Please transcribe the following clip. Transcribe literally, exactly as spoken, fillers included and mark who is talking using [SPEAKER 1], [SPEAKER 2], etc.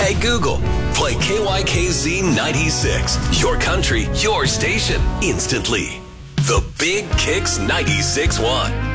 [SPEAKER 1] Hey Google, play K Y K Z ninety-six. Your country, your station, instantly. The Big Kicks ninety-six point one.